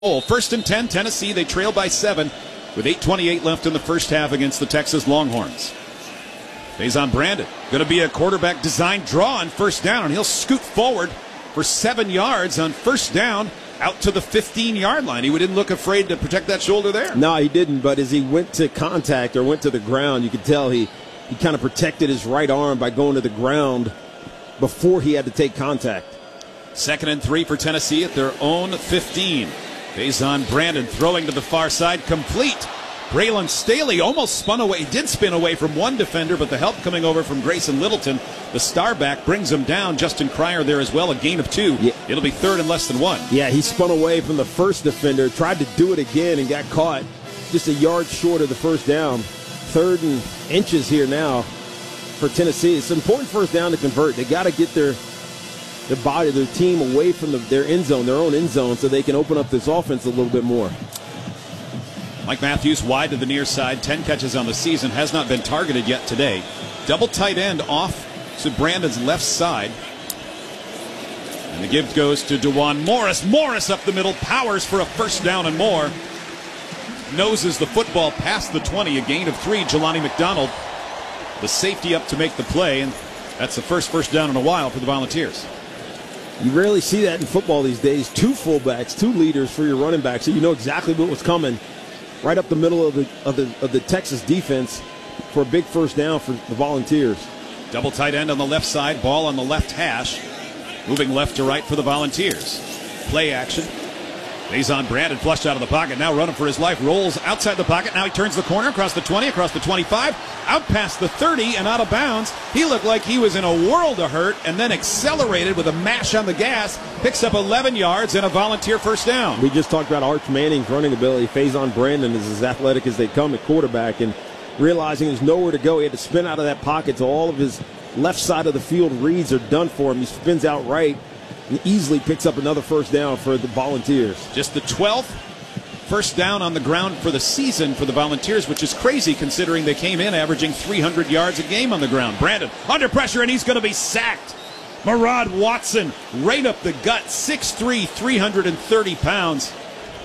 First and 10, Tennessee. They trail by 7 with 8:28 left in the first half against the Texas Longhorns. Faison Brandon going to be a quarterback design draw on first down, and he'll scoot forward for 7 yards on first down out to the 15-yard line. He didn't look afraid to protect that shoulder there. No, he didn't, but as he went to contact or went to the ground, you could tell he kind of protected his right arm by going to the ground before he had to take contact. 2nd and 3 for Tennessee at their own 15. Faison Brandon throwing to the far side, complete. Braylon Staley almost spun away. He did spin away from one defender, but the help coming over from Grayson Littleton, the star back, brings him down. Justin Cryer there as well, a gain of 2. Yeah. It'll be 3rd and less than 1. Yeah, he spun away from the first defender, tried to do it again and got caught just a yard short of the first down. 3rd and inches here now for Tennessee. It's an important first down to convert. They got to get their team away from their end zone, their own end zone, so they can open up this offense a little bit more. Mike Matthews wide to the near side, 10 catches on the season, has not been targeted yet today. Double tight end off to Brandon's left side. And the give goes to DeJuan Morris. Morris up the middle, powers for a first down and more. Noses the football past the 20, a gain of 3. Jelani McDonald, the safety up to make the play, and that's the first down in a while for the Volunteers. You rarely see that in football these days. 2 fullbacks, 2 leaders for your running back, so you know exactly what was coming right up the middle of the Texas defense for a big first down for the Volunteers. Double tight end on the left side, ball on the left hash, moving left to right for the Volunteers. Play action. Faison Brandon flushed out of the pocket, now running for his life, rolls outside the pocket, now he turns the corner, across the 20, across the 25, out past the 30 and out of bounds. He looked like he was in a world of hurt and then accelerated with a mash on the gas, picks up 11 yards and a Volunteer first down. We just talked about Arch Manning's running ability. Faison Brandon is as athletic as they come at quarterback, and realizing there's nowhere to go, he had to spin out of that pocket, so all of his left side of the field reads are done for him. He spins out right and easily picks up another first down for the Volunteers. Just the 12th first down on the ground for the season for the Volunteers, which is crazy considering they came in averaging 300 yards a game on the ground. Brandon under pressure, and he's going to be sacked. Murad Watson right up the gut, 6'3", 330 pounds.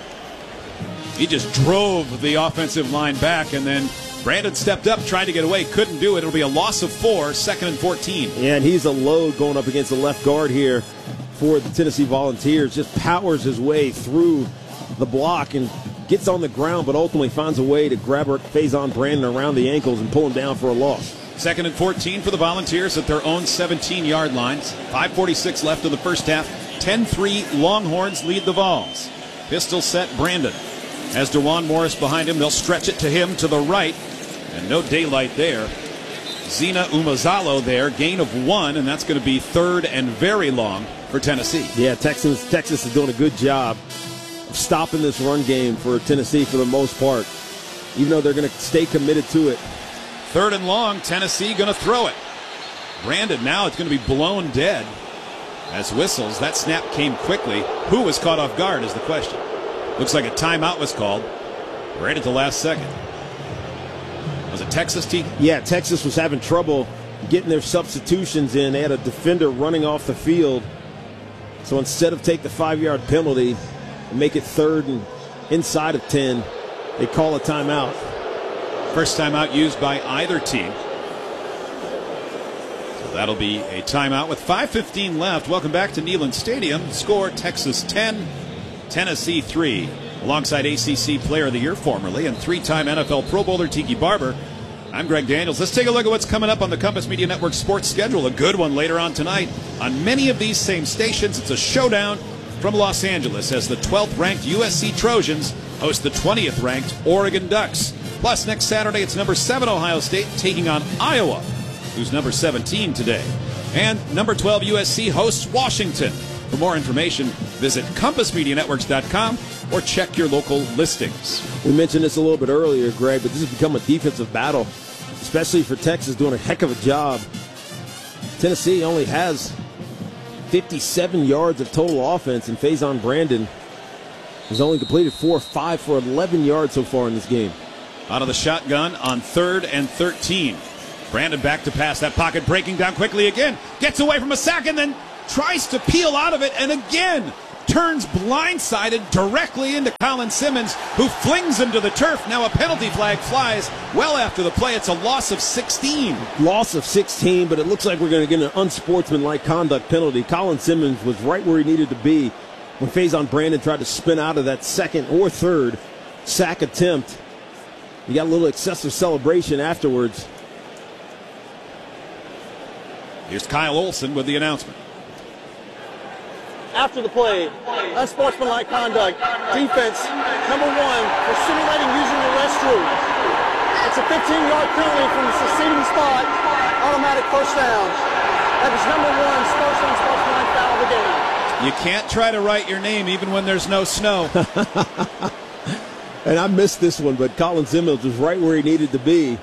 He just drove the offensive line back, and then Brandon stepped up, tried to get away, couldn't do it. It'll be a loss of 4, 2nd and 14. Yeah, and he's a load going up against the left guard here for the Tennessee Volunteers. Just powers his way through the block and gets on the ground, but ultimately finds a way to grab Faison Brandon around the ankles and pull him down for a loss. 2nd and 14 for the Volunteers at their own 17-yard lines. 5:46 left in the first half. 10-3 Longhorns lead the Vols. Pistol set Brandon. Has DeJuan Morris behind him. They'll stretch it to him to the right. And no daylight there. Zina Umazalo there, gain of 1, and that's going to be 3rd and very long for Tennessee. Yeah, Texas is doing a good job of stopping this run game for Tennessee for the most part, even though they're going to stay committed to it. 3rd and long, Tennessee going to throw it. Brandon now it's going to be blown dead as whistles. That snap came quickly. Who was caught off guard is the question. Looks like a timeout was called right at the last second. Was it Texas, T? Yeah, Texas was having trouble getting their substitutions in. They had a defender running off the field. So instead of take the 5-yard penalty and make it 3rd and inside of 10, they call a timeout. First timeout used by either team. So that'll be a timeout with 5:15 left. Welcome back to Neyland Stadium. Score Texas 10, Tennessee 3. Alongside ACC Player of the Year formerly and 3-time NFL Pro Bowler Tiki Barber, I'm Greg Daniels. Let's take a look at what's coming up on the Compass Media Network sports schedule. A good one later on tonight on many of these same stations. It's a showdown from Los Angeles as the 12th-ranked USC Trojans host the 20th-ranked Oregon Ducks. Plus, next Saturday, it's number 7 Ohio State taking on Iowa, who's number 17 today. And number 12 USC hosts Washington. For more information, visit CompassMediaNetworks.com or check your local listings. We mentioned this a little bit earlier, Greg, but this has become a defensive battle, especially for Texas doing a heck of a job. Tennessee only has 57 yards of total offense, and Faison Brandon has only completed 4 or 5 for 11 yards so far in this game. Out of the shotgun on 3rd and 13. Brandon back to pass. That pocket breaking down quickly again. Gets away from a sack and then tries to peel out of it, and again turns blindsided directly into Colin Simmons, who flings him to the turf. Now a penalty flag flies well after the play. It's a loss of 16. Loss of 16, but it looks like we're going to get an unsportsmanlike conduct penalty. Colin Simmons was right where he needed to be when Faison Brandon tried to spin out of that second or third sack attempt. He got a little excessive celebration afterwards. Here's Kyle Olson with the announcement. After the play, unsportsmanlike conduct, defense, number 1, for simulating using the restroom. It's a 15-yard penalty from the succeeding spot, automatic first down. That is number 1, first unsportsmanlike foul of the game. You can't try to write your name even when there's no snow. And I missed this one, but Colin Simmons was right where he needed to be.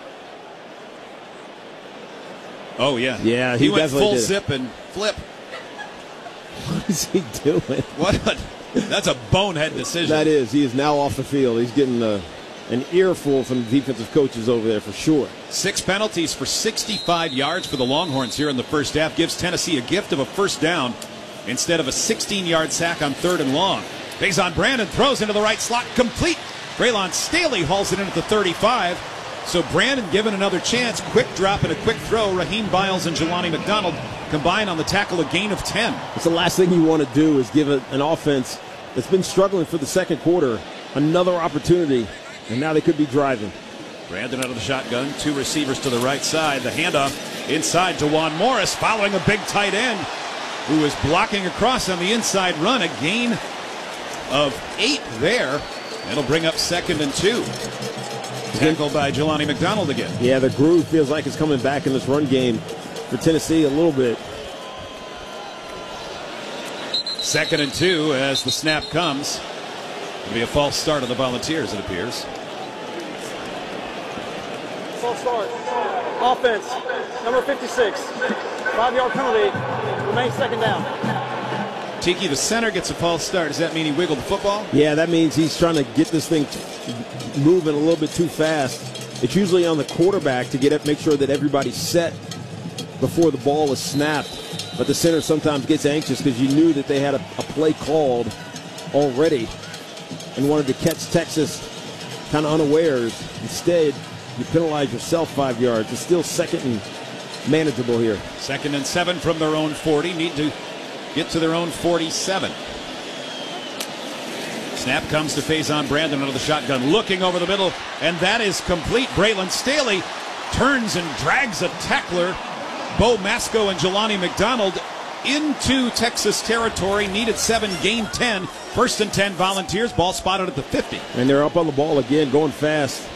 Oh, yeah. Yeah, he went full did. zip and flip. What is he doing? That's a bonehead decision. That is. He is now off the field. He's getting an earful from the defensive coaches over there for sure. 6 penalties for 65 yards for the Longhorns here in the first half. Gives Tennessee a gift of a first down instead of a 16-yard sack on 3rd and long. Faison Brandon throws into the right slot, complete. Braylon Staley hauls it in at the 35. So Brandon given another chance. Quick drop and a quick throw. Raheem Biles and Jelani McDonald combine on the tackle, a gain of 10. It's the last thing you want to do is give an offense that's been struggling for the second quarter another opportunity, and now they could be driving. Brandon out of the shotgun, 2 receivers to the right side. The handoff inside to Juan Morris, following a big tight end who is blocking across on the inside run. A gain of 8 there. That'll bring up 2nd and 2. Tackled by Jelani McDonald again. Yeah, the groove feels like it's coming back in this run game for Tennessee a little bit. 2nd and 2 as the snap comes. It'll be a false start of the Volunteers, it appears. False start. Offense, number 56. 5-yard penalty. Remains 2nd down. Tiki, the center, gets a false start. Does that mean he wiggled the football? Yeah, that means he's trying to get this thing moving a little bit too fast. It's usually on the quarterback to make sure that everybody's set before the ball is snapped. But the center sometimes gets anxious because you knew that they had a play called already and wanted to catch Texas kind of unawares. Instead, you penalize yourself 5 yards. It's still 2nd and manageable here. 2nd and 7 from their own 40. Need to get to their own 47. Snap comes to Faison Brandon out of the shotgun, looking over the middle, and that is complete. Braylon Staley turns and drags a tackler, Bo Masco and Jelani McDonald, into Texas territory. Needed 7, gained 10. 1st and 10 Volunteers. Ball spotted at the 50. And they're up on the ball again, going fast.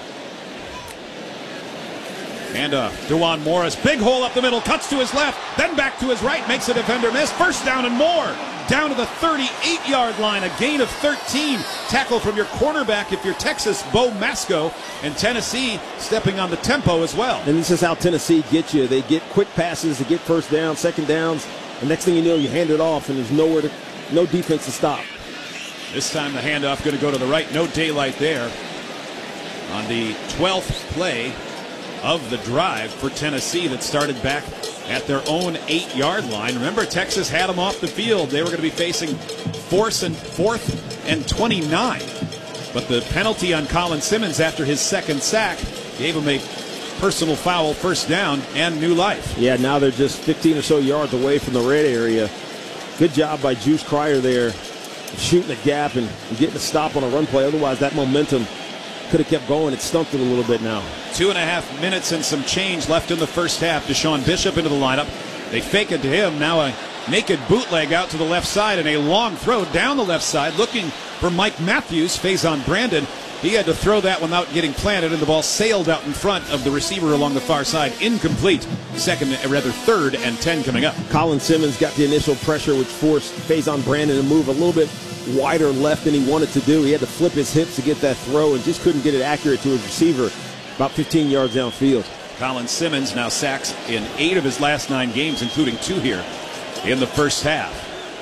And DeJuan Morris, big hole up the middle, cuts to his left, then back to his right, makes a defender miss. 1st down and more. Down to the 38-yard line, a gain of 13. Tackle from your cornerback if you're Texas, Bo Masco, and Tennessee stepping on the tempo as well. And this is how Tennessee gets you. They get quick passes, they get first down, second downs, and next thing you know, you hand it off, and there's no defense to stop. This time the handoff going to go to the right. No daylight there on the 12th play of the drive for Tennessee that started back at their own 8-yard line. Remember, Texas had them off the field. They were going to be facing 4th and 29. But the penalty on Colin Simmons after his 2nd sack gave him a personal foul, 1st down, and new life. Yeah, now they're just 15 or so yards away from the red area. Good job by Juice Cryer there, shooting a gap and getting a stop on a run play. Otherwise, that momentum could have kept going. It stumped it a little bit now. 2.5 minutes and some change left in the first half. Deshaun Bishop into the lineup. They fake it to him. Now a naked bootleg out to the left side and a long throw down the left side looking for Mike Matthews. Faison Brandon. He had to throw that without getting planted, and the ball sailed out in front of the receiver along the far side. Incomplete. 3rd and 10 coming up. Colin Simmons got the initial pressure, which forced Faison Brandon to move a little bit wider left than he wanted to do. He had to flip his hips to get that throw and just couldn't get it accurate to his receiver about 15 yards downfield. Colin Simmons now sacks in 8 of his last 9 games, including 2 here in the first half.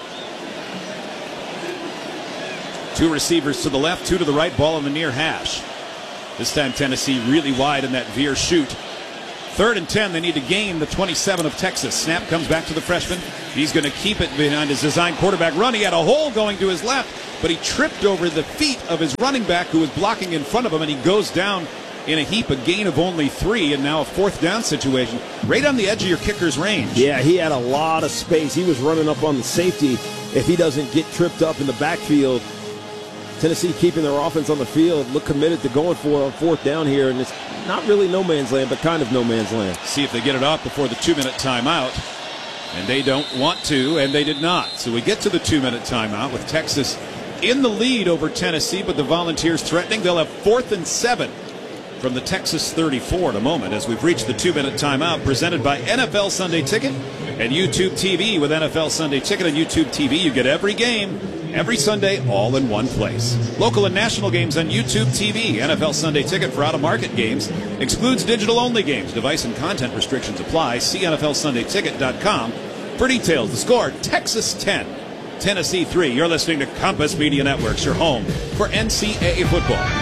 2 receivers to the left, 2 to the right, ball in the near hash. This time Tennessee really wide in that veer shoot. 3rd and 10. They need to gain the 27 of Texas. Snap comes back to the freshman. He's going to keep it behind his design quarterback run. He had a hole going to his left, but he tripped over the feet of his running back who was blocking in front of him, and he goes down in a heap, a gain of only 3, and now a 4th down situation. Right on the edge of your kicker's range. Yeah, he had a lot of space. He was running up on the safety. If he doesn't get tripped up in the backfield, Tennessee keeping their offense on the field, look committed to going for it on 4th down here, and it's not really no man's land, but kind of no man's land. See if they get it off before the 2-minute timeout. And they don't want to, and they did not. So we get to the 2-minute timeout with Texas in the lead over Tennessee, but the Volunteers threatening. They'll have 4th and 7 from the Texas 34 in a moment as we've reached the 2-minute timeout, presented by NFL Sunday Ticket and YouTube TV. With NFL Sunday Ticket and YouTube TV, you get every game, every Sunday, all in one place. Local and national games on YouTube TV. NFL Sunday Ticket for out-of-market games excludes digital-only games. Device and content restrictions apply. See NFLSundayTicket.com for details. The score, Texas 10, Tennessee 3. You're listening to Compass Media Networks, your home for NCAA football.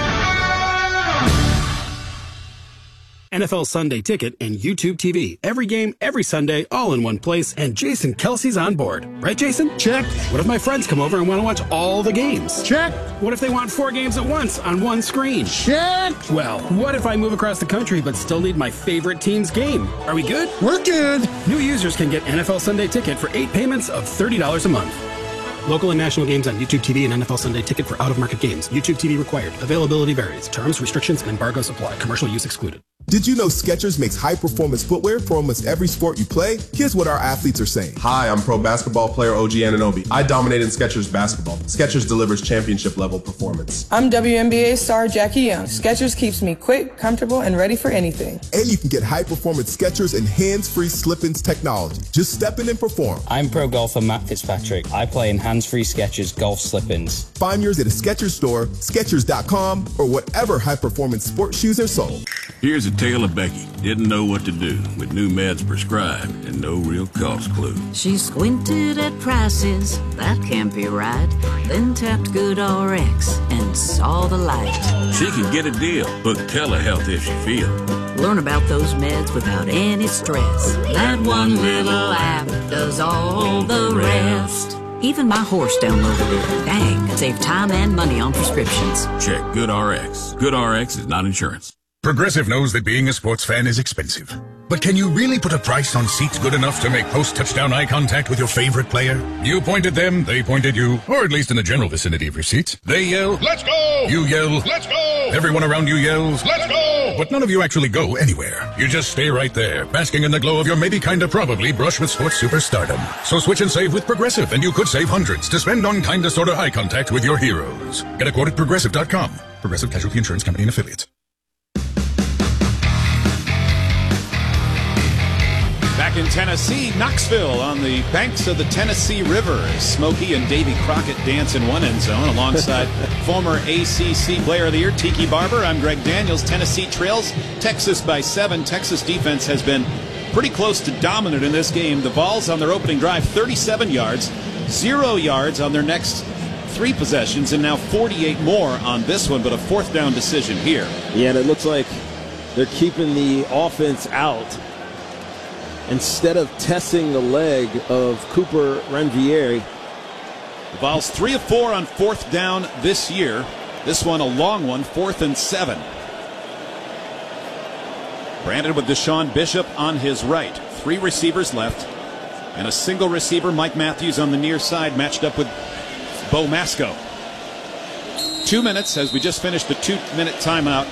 NFL Sunday Ticket and YouTube TV. Every game, every Sunday, all in one place, and Jason Kelsey's on board. Right, Jason? Check. What if my friends come over and want to watch all the games? Check. What if they want 4 games at once on one screen? Check. Well, what if I move across the country but still need my favorite team's game? Are we good? We're good. New users can get NFL Sunday Ticket for 8 payments of $30 a month. Local and national games on YouTube TV and NFL Sunday Ticket for out-of-market games. YouTube TV required. Availability varies. Terms, restrictions, and embargoes apply. Commercial use excluded. Did you know Skechers makes high-performance footwear for almost every sport you play? Here's what our athletes are saying. Hi, I'm pro basketball player OG Anunoby. I dominate in Skechers basketball. Skechers delivers championship-level performance. I'm WNBA star Jackie Young. Skechers keeps me quick, comfortable, and ready for anything. And you can get high-performance Skechers and hands-free slip-ins technology. Just step in and perform. I'm pro golfer Matt Fitzpatrick. I play in hands-free Skechers golf slip-ins. Find yours at a Skechers store, Skechers.com, or whatever high-performance sports shoes are sold. Here's a tale of Becky. Didn't know what to do with new meds prescribed and no real cost clue. She squinted at prices, that can't be right. Then tapped GoodRx and saw the light. She can get a deal, book telehealth if she feels. Learn about those meds without any stress. That one little app does all the rest. Even my horse downloaded it. Dang, save time and money on prescriptions. Check GoodRx. GoodRx is not insurance. Progressive knows that being a sports fan is expensive. But can you really put a price on seats good enough to make post-touchdown eye contact with your favorite player? You point at them, they point at you, or at least in the general vicinity of your seats. They yell, "Let's go!" You yell, "Let's go!" Everyone around you yells, "Let's go!" But none of you actually go anywhere. You just stay right there, basking in the glow of your maybe kinda probably brush with sports superstardom. So switch and save with Progressive, and you could save hundreds to spend on kinda sorta eye contact with your heroes. Get a quote at Progressive.com. Progressive Casualty Insurance Company and Affiliates. Back in Tennessee, Knoxville on the banks of the Tennessee River. Smokey and Davy Crockett dance in one end zone alongside former ACC Player of the Year, Tiki Barber. I'm Greg Daniels. Tennessee trails Texas by 7. Texas defense has been pretty close to dominant in this game. The Vols on their opening drive, 37 yards, 0 yards on their next 3 possessions, and now 48 more on this one, but a 4th down decision here. Yeah, and it looks like they're keeping the offense out instead of testing the leg of Cooper Ranvier. The Vols 3 of 4 on 4th down this year. This one a long one, 4th and 7. Brandon with Deshaun Bishop on his right. 3 receivers left, and a single receiver, Mike Matthews, on the near side, matched up with Bo Masco. 2 minutes as we just finished the 2-minute timeout.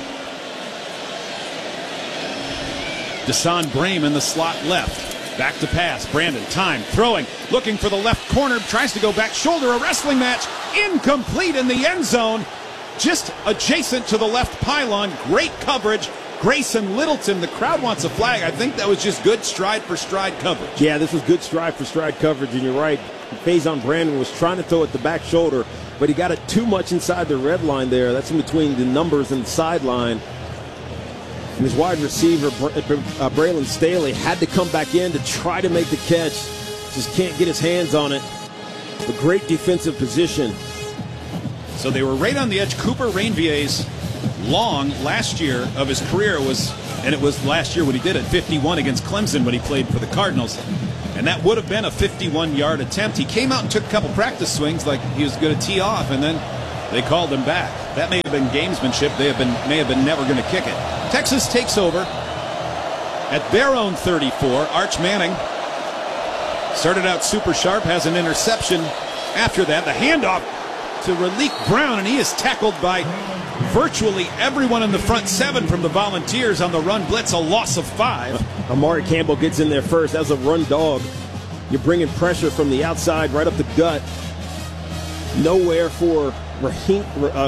Desan Brame in the slot left. Back to pass. Brandon, time, throwing, looking for the left corner, tries to go back shoulder, a wrestling match, incomplete in the end zone, just adjacent to the left pylon. Great coverage. Grayson Littleton, the crowd wants a flag. I think that was just good stride for stride coverage. Yeah, this was good stride for stride coverage, and you're right. Faison Brandon was trying to throw it the back shoulder, but he got it too much inside the red line there. That's in between the numbers and the sideline. And his wide receiver, Braylon Staley, had to come back in to try to make the catch. Just can't get his hands on it. A great defensive position. So they were right on the edge. Cooper Ranvier's long last year of his career and it was last year when he did it, 51 against Clemson when he played for the Cardinals. And that would have been a 51-yard attempt. He came out and took a couple practice swings like he was going to tee off, and then they called him back. That may have been gamesmanship. They may have been never going to kick it. Texas takes over at their own 34. Arch Manning started out super sharp, has an interception. After that, the handoff to Raleek Brown, and he is tackled by virtually everyone in the front seven from the Volunteers on the run blitz, a loss of 5. Amari Campbell gets in there first. That was a run dog. You're bringing pressure from the outside right up the gut. Nowhere for Raheem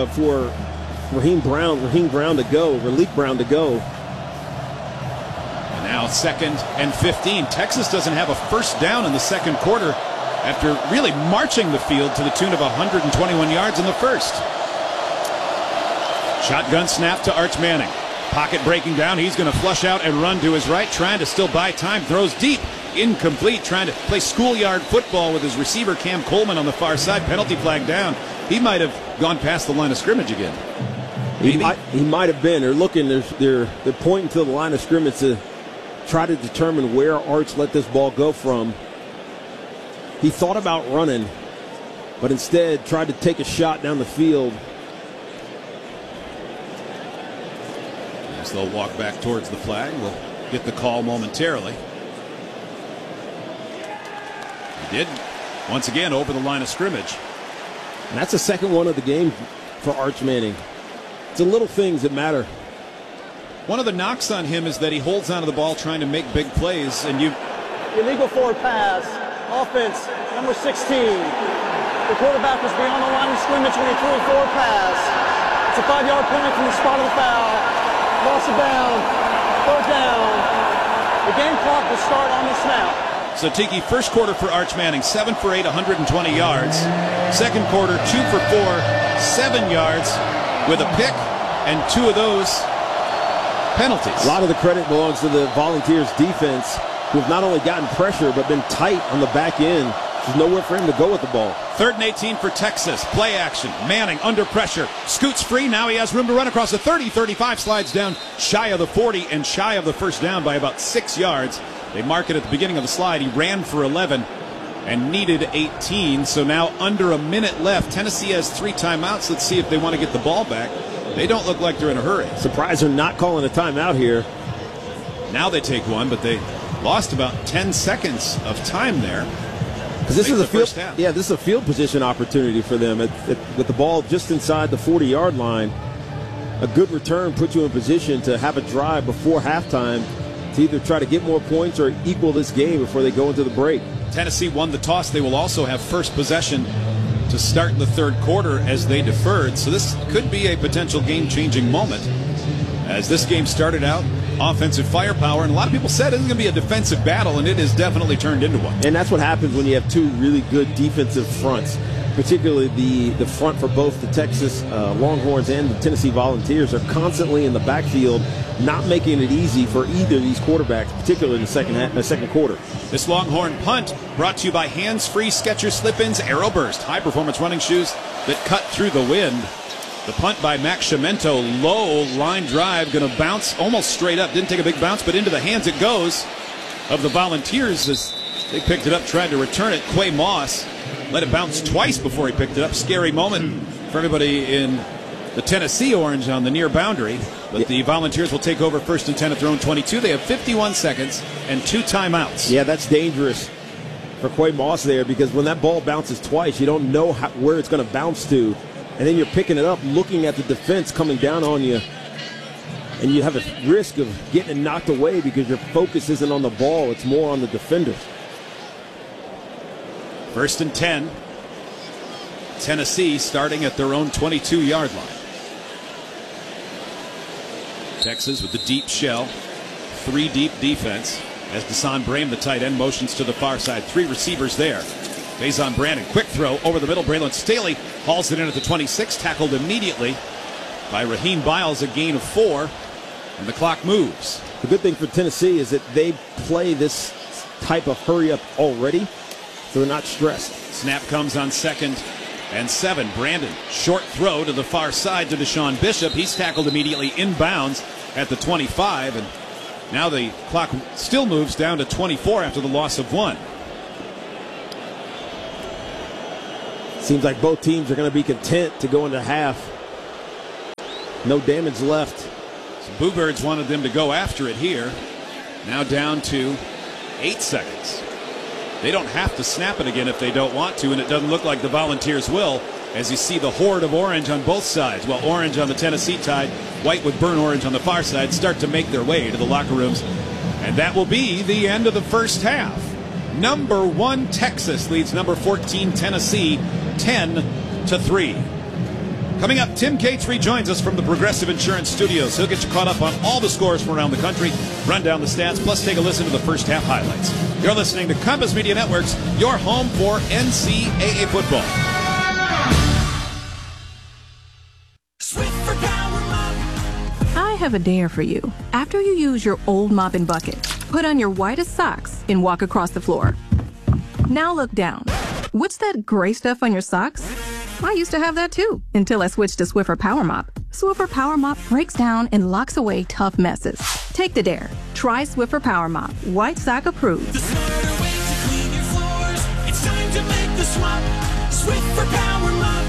Brown to go, Raleek Brown to go. And now 2nd and 15. Texas doesn't have a first down in the second quarter after really marching the field to the tune of 121 yards in the first. Shotgun snap to Arch Manning. Pocket breaking down. He's going to flush out and run to his right, trying to still buy time. Throws deep. Incomplete. Trying to play schoolyard football with his receiver, Cam Coleman, on the far side. Penalty flag down. He might have gone past the line of scrimmage again. He might have been. They're looking. They're pointing to the line of scrimmage to try to determine where Arch let this ball go from. He thought about running, but instead tried to take a shot down the field. As they'll walk back towards the flag, we'll get the call momentarily. He did, once again, over the line of scrimmage. And that's the second one of the game for Arch Manning. It's the little things that matter. One of the knocks on him is that he holds onto the ball trying to make big plays, and illegal forward pass, offense, number 16. The quarterback was beyond the line of scrimmage when he threw a forward pass. It's a 5-yard penalty from the spot of the foul. Loss of bound, 3rd down. The game clock will start on the snap. So Tiki, first quarter for Arch Manning, 7 for 8, 120 yards. Second quarter, 2 for 4, 7 yards with a pick and 2 of those penalties. A lot of the credit belongs to the Volunteers defense, who have not only gotten pressure but been tight on the back end. There's nowhere for him to go with the ball. 3rd and 18 for Texas. Play action. Manning under pressure. Scoots free. Now he has room to run across the 30. 35 slides down shy of the 40 and shy of the first down by about 6 yards. They mark it at the beginning of the slide. He ran for 11 and needed 18. So now under a minute left. Tennessee has 3 timeouts. Let's see if they want to get the ball back. They don't look like they're in a hurry. Surprised they're not calling a timeout here. Now they take one, but they lost about 10 seconds of time there. Because this is a field, this is a field position opportunity for them with the ball just inside the 40-yard line. A good return puts you in position to have a drive before halftime to either try to get more points or equal this game before they go into the break. Tennessee won the toss. They will also have first possession to start the third quarter as they deferred. So this could be a potential game-changing moment. As this game started out, offensive firepower, and a lot of people said it was going to be a defensive battle, and it has definitely turned into one. And that's what happens when you have 2 really good defensive fronts, particularly the front for both the Texas Longhorns and the Tennessee Volunteers are constantly in the backfield, not making it easy for either of these quarterbacks, particularly in the second quarter. This Longhorn punt brought to you by Hands-Free Skechers Slip-Ins Aeroburst, high-performance running shoes that cut through the wind. The punt by Max Cimento, low line drive, going to bounce almost straight up. Didn't take a big bounce, but into the hands it goes of the Volunteers as they picked it up, tried to return it. Quay Moss let it bounce twice before he picked it up. Scary moment for everybody in the Tennessee orange on the near boundary. But the Volunteers will take over 1st and 10 at their own 22. They have 51 seconds and 2 timeouts. Yeah, that's dangerous for Quay Moss there, because when that ball bounces twice, you don't know where it's going to bounce to. And then you're picking it up, looking at the defense coming down on you. And you have a risk of getting it knocked away because your focus isn't on the ball, it's more on the defenders. 1st and 10. Tennessee starting at their own 22-yard line. Texas with the deep shell. 3 deep defense as Desan Brame, the tight end, motions to the far side. 3 receivers there. Faison Brandon, quick throw over the middle. Braylon Staley hauls it in at the 26, tackled immediately by Raheem Biles, a gain of 4, and the clock moves. The good thing for Tennessee is that they play this type of hurry up already, so they're not stressed. Snap comes on 2nd and 7. Brandon, short throw to the far side to Deshaun Bishop. He's tackled immediately inbounds at the 25, and now the clock still moves down to 24 after the loss of 1. Seems like both teams are going to be content to go into half. No damage left. So Bluebirds wanted them to go after it here. Now down to 8 seconds. They don't have to snap it again if they don't want to, and it doesn't look like the Volunteers will, as you see the horde of orange on both sides. Well, orange on the Tennessee Tide, white with burnt orange on the far side, start to make their way to the locker rooms. And that will be the end of the first half. Number 1 Texas leads number 14 Tennessee 10-3. Coming up, Tim Cates rejoins us from the Progressive Insurance Studios. He'll get you caught up on all the scores from around the country, run down the stats, plus take a listen to the first half highlights. You're listening to Compass Media Networks, your home for NCAA football. I have a dare for you. After you use your old mop and bucket, put on your whitest socks and walk across the floor. Now look down. What's that gray stuff on your socks? I used to have that too, until I switched to Swiffer Power Mop. Swiffer Power Mop breaks down and locks away tough messes. Take the dare. Try Swiffer Power Mop. White sock approved. The smarter way to clean your floors. It's time to make the swap. Swiffer Power Mop.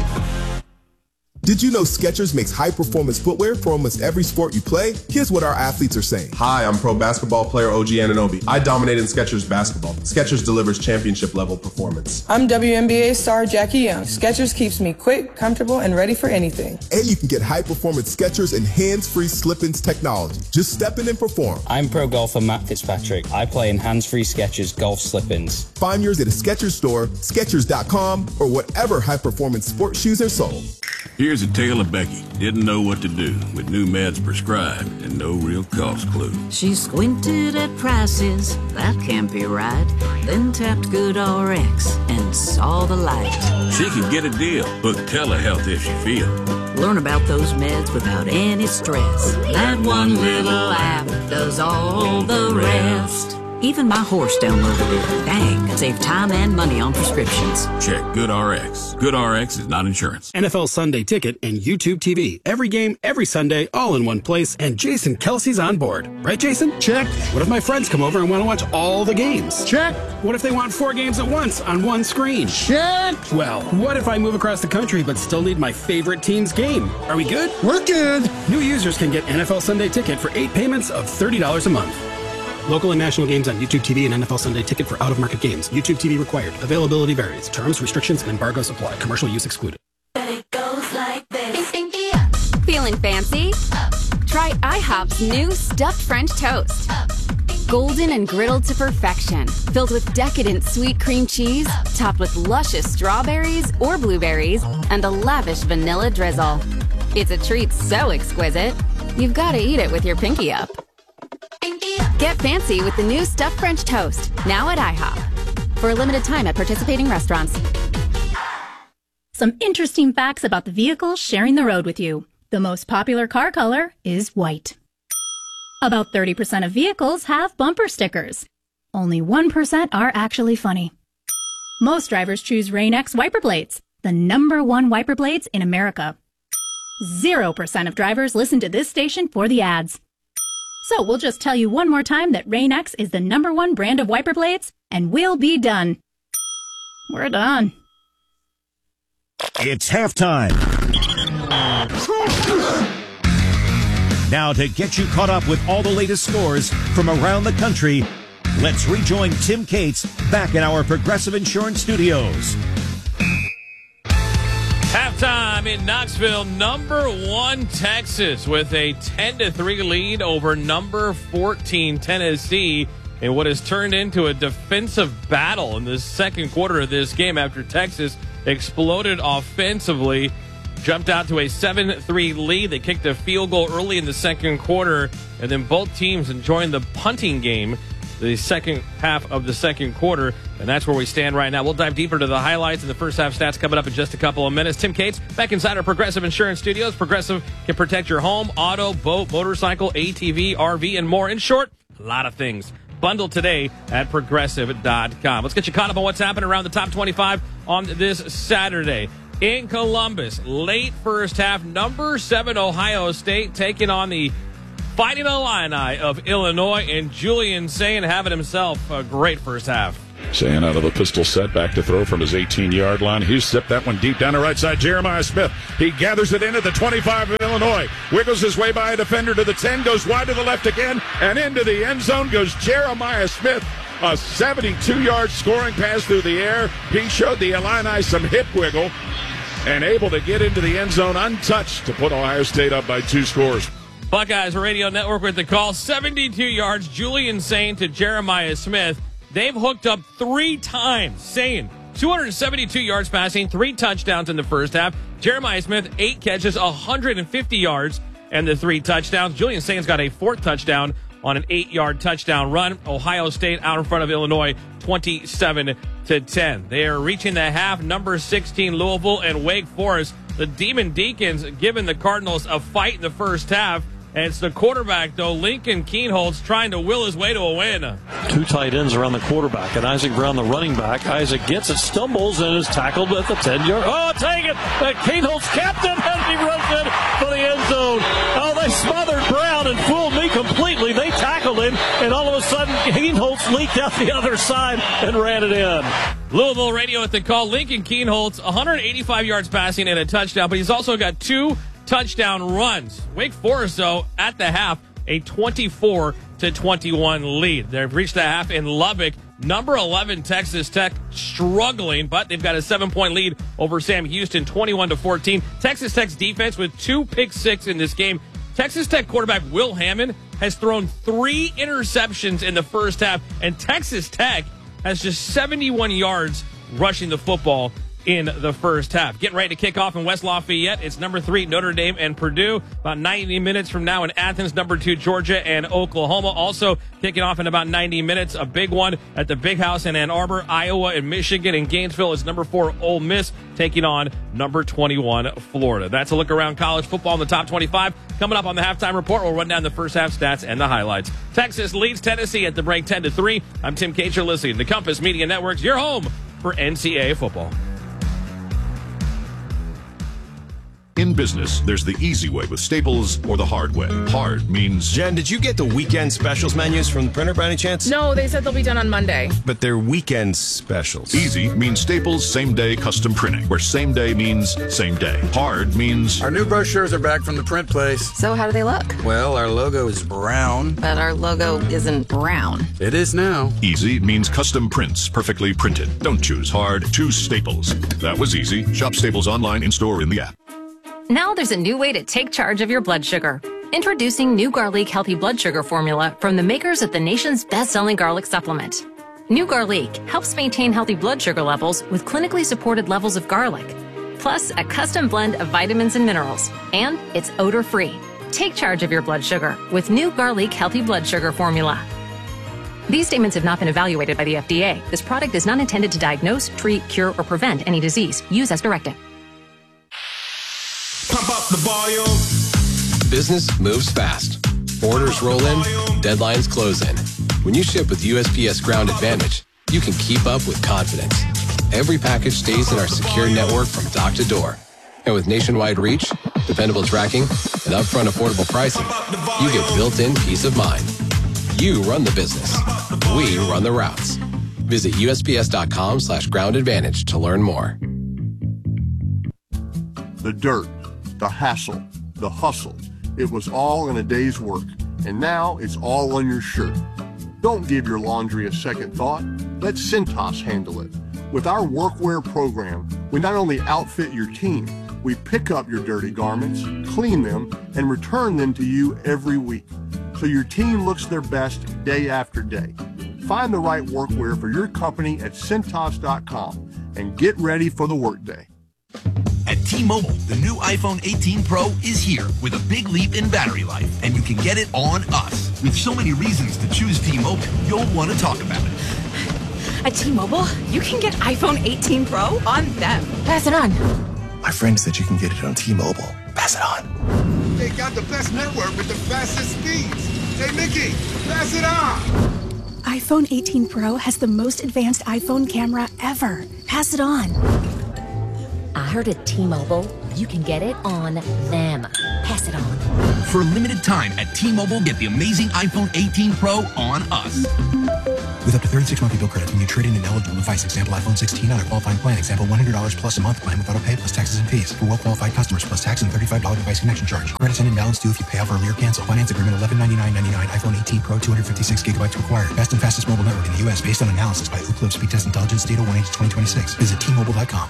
Did you know Skechers makes high-performance footwear for almost every sport you play? Here's what our athletes are saying. Hi, I'm pro basketball player OG Anunoby. I dominate in Skechers basketball. Skechers delivers championship-level performance. I'm WNBA star Jackie Young. Skechers keeps me quick, comfortable, and ready for anything. And you can get high-performance Skechers and hands-free slip-ins technology. Just step in and perform. I'm pro golfer Matt Fitzpatrick. I play in hands-free Skechers golf slip-ins. Find yours at a Skechers store, Skechers.com, or whatever high-performance sports shoes are sold. Here's a tale of Becky. Didn't know what to do with new meds prescribed and no real cost clue. She squinted at prices, that can't be right. Then tapped GoodRx and saw the light. She could get a deal. Book telehealth if she feels. Learn about those meds without any stress. That one little app does all the rest. Even my horse downloaded it. Dang, save time and money on prescriptions. Check GoodRx. GoodRx is not insurance. NFL Sunday Ticket and YouTube TV. Every game, every Sunday, all in one place. And Jason Kelsey's on board. Right, Jason? Check. What if my friends come over and want to watch all the games? Check. What if they want 4 games at once on one screen? Check. Well, what if I move across the country but still need my favorite team's game? Are we good? We're good. New users can get NFL Sunday Ticket for 8 payments of $30 a month. Local and national games on YouTube TV and NFL Sunday Ticket for out-of-market games. YouTube TV required. Availability varies. Terms, restrictions, and embargoes apply. Commercial use excluded. It goes like this. Feeling fancy? Try IHOP's new stuffed French toast. Golden and griddled to perfection. Filled with decadent sweet cream cheese, topped with luscious strawberries or blueberries, and a lavish vanilla drizzle. It's a treat so exquisite, you've got to eat it with your pinky up. Get fancy with the new stuffed French toast, now at IHOP. For a limited time at participating restaurants. Some interesting facts about the vehicles sharing the road with you. The most popular car color is white. About 30% of vehicles have bumper stickers. Only 1% are actually funny. Most drivers choose Rain-X wiper blades, the #1 wiper blades in America. 0% of drivers listen to this station for the ads. So we'll just tell you one more time that Rain-X is the #1 brand of wiper blades, and we'll be done. We're done. It's halftime. Now to get you caught up with all the latest scores from around the country, let's rejoin Tim Cates back in our Progressive Insurance Studios. Halftime in Knoxville, #1 Texas with a 10-3 lead over #14 Tennessee in what has turned into a defensive battle in the second quarter of this game after Texas exploded offensively, jumped out to a 7-3 lead. They kicked a field goal early in the second quarter, and then both teams enjoying the punting game the second half of the second quarter, and that's where we stand right now. We'll dive deeper into the highlights and the first half stats coming up in just a couple of minutes. Tim Cates back inside our Progressive Insurance Studios. Progressive can protect your home, auto, boat, motorcycle, ATV, RV, and more. In short, a lot of things. Bundle today at Progressive.com. Let's get you caught up on what's happening around the top 25 on this Saturday. In Columbus, late first half, number 7 Ohio State taking on the Fighting Illini of Illinois, and Julian Sayin having himself a great first half. Sayin out of the pistol set, back to throw from his 18-yard line. He zipped that one deep down the right side. Jeremiah Smith, he gathers it in at the 25 of Illinois. Wiggles his way by a defender to the 10, goes wide to the left again, and into the end zone goes Jeremiah Smith. A 72-yard scoring pass through the air. He showed the Illini some hip wiggle and able to get into the end zone untouched to put Ohio State up by 2 scores. Buckeyes Radio Network with the call. 72 yards, Julian Sayin to Jeremiah Smith. They've hooked up 3 times. Sayin, 272 yards passing, 3 touchdowns in the first half. Jeremiah Smith, 8 catches, 150 yards, and the 3 touchdowns. Julian Sayin's got a 4th touchdown on an 8-yard touchdown run. Ohio State out in front of Illinois, 27-10. They are reaching the half. Number 16, Louisville and Wake Forest. The Demon Deacons giving the Cardinals a fight in the first half. And it's the quarterback, though, Lincoln Kienholz, trying to will his way to a win. 2 tight ends around the quarterback, and Isaac Brown, the running back. Isaac gets it, stumbles, and is tackled at the 10-yard. Oh, take it! Kienholz kept it, and he runs in for the end zone. Oh, they smothered Brown and fooled me completely. They tackled him, and all of a sudden, Kienholz leaked out the other side and ran it in. Louisville Radio at the call. Lincoln Kienholz, 185 yards passing and a touchdown, but he's also got 2 touchdown runs. Wake Forest, though, at the half, a 24-21 lead. They've reached the half in Lubbock. Number 11, Texas Tech, struggling, but they've got a 7-point lead over Sam Houston, 21-14. Texas Tech's defense with 2 pick-6 in this game. Texas Tech quarterback Will Hammond has thrown 3 interceptions in the first half, and Texas Tech has just 71 yards rushing the football in the first half. Getting ready to kick off in West Lafayette. It's number 3, Notre Dame and Purdue. About 90 minutes from now in Athens, number 2, Georgia and Oklahoma. Also kicking off in about 90 minutes. A big one at the Big House in Ann Arbor. Iowa and Michigan. In Gainesville is number 4, Ole Miss, taking on number 21, Florida. That's a look around college football in the top 25. Coming up on the halftime report, we'll run down the first half stats and the highlights. Texas leads Tennessee at the break 10-3. I'm Tim Cates. You're listening to Compass Media Networks, your home for NCAA football. In business, there's the easy way with Staples or the hard way. Hard means... Jen, did you get the weekend specials menus from the printer by any chance? No, they said they'll be done on Monday. But they're weekend specials. Easy means Staples same-day custom printing, where same day means same day. Hard means... Our new brochures are back from the print place. So how do they look? Well, our logo is brown. But our logo isn't brown. It is now. Easy means custom prints, perfectly printed. Don't choose hard, choose Staples. That was easy. Shop Staples online, in-store, in the app. Now there's a new way to take charge of your blood sugar. Introducing New Garlic Healthy Blood Sugar Formula from the makers of the nation's best-selling garlic supplement. New Garlic helps maintain healthy blood sugar levels with clinically supported levels of garlic, plus a custom blend of vitamins and minerals, and it's odor-free. Take charge of your blood sugar with New Garlic Healthy Blood Sugar Formula. These statements have not been evaluated by the FDA. This product is not intended to diagnose, treat, cure, or prevent any disease. Use as directed. Pump up the volume. Business moves fast. Orders roll in, deadlines close in. When you ship with USPS Ground Advantage, you can keep up with confidence. Every package stays in our secure network from dock to door. And with nationwide reach, dependable tracking, and upfront affordable pricing, you get built-in peace of mind. You run the business. We run the routes. Visit USPS.com/Ground Advantage to learn more. The dirt, the hassle, the hustle. It was all in a day's work, and now it's all on your shirt. Don't give your laundry a second thought. Let Cintas handle it. With our workwear program, we not only outfit your team, we pick up your dirty garments, clean them, and return them to you every week, so your team looks their best day after day. Find the right workwear for your company at Cintas.com and get ready for the workday. At T-Mobile, the new iPhone 18 Pro is here with a big leap in battery life, and you can get it on us. With so many reasons to choose T-Mobile, you'll want to talk about it. At T-Mobile, you can get iPhone 18 Pro on them. Pass it on. My friend said you can get it on T-Mobile. Pass it on. They got the best network with the fastest speeds. Hey, Mickey, pass it on. iPhone 18 Pro has the most advanced iPhone camera ever. Pass Pass it on. I heard at T-Mobile, you can get it on them. Pass it on. For a limited time at T-Mobile, get the amazing iPhone 18 Pro on us. With up to 36 monthly bill credits when you trade in an eligible device. Example, iPhone 16 on a qualifying plan. Example, $100 plus a month plan with auto pay plus taxes and fees. For well-qualified customers plus tax and $35 device connection charge. Credits end in balance due if you pay off early or cancel. Finance agreement $1199.99. iPhone 18 Pro 256 gigabytes required. Best and fastest mobile network in the U.S. based on analysis by Ookla Speed Test Intelligence Data 1H2026. Visit T-Mobile.com.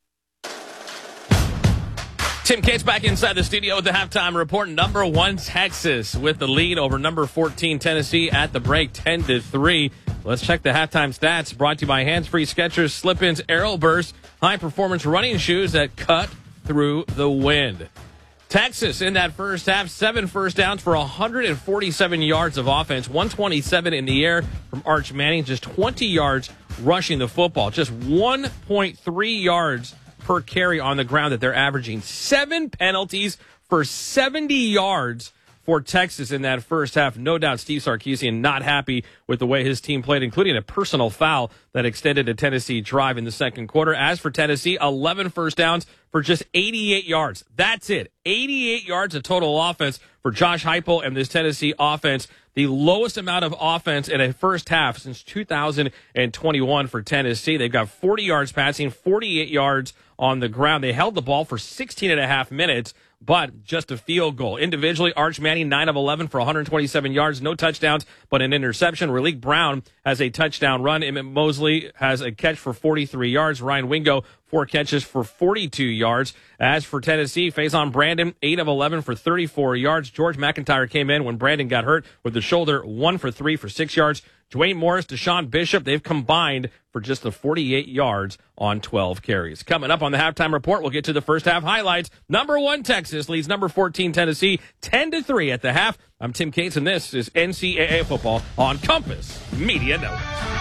Tim Cates back inside the studio with the halftime report. Number 1 Texas with the lead over number 14 Tennessee at the break, 10-3. Let's check the halftime stats. Brought to you by Hands-Free Skechers Slip-Ins Aero Burst, high-performance running shoes that cut through the wind. Texas in that first half, 7 first downs for 147 yards of offense, 127 in the air from Arch Manning, just 20 yards rushing the football, just 1.3 yards per carry on the ground that they're averaging. 7 penalties for 70 yards for Texas in that first half. No doubt Steve Sarkisian not happy with the way his team played, including a personal foul that extended a Tennessee drive in the second quarter. As for Tennessee, 11 first downs for just 88 yards. That's it. 88 yards of total offense for Josh Heupel and this Tennessee offense. The lowest amount of offense in a first half since 2021 for Tennessee. They've got 40 yards passing, 48 yards on the ground. They held the ball for 16 and a half minutes, but just a field goal. Individually, Arch Manning, 9 of 11 for 127 yards, no touchdowns, but an interception. Raleek Brown has a touchdown run. Emmett Mosley has a catch for 43 yards. Ryan Wingo, 4 catches for 42 yards. As for Tennessee, Faison Brandon, 8 of 11 for 34 yards. George McIntyre came in when Brandon got hurt with the shoulder, 1 for 3 for 6 yards. Dwayne Morris, Deshaun Bishop, they've combined for just the 48 yards on 12 carries. Coming up on the halftime report, we'll get to the first half highlights. Number 1 Texas leads number 14 Tennessee 10-3 at the half. I'm Tim Cates, and this is NCAA football on Compass Media Network.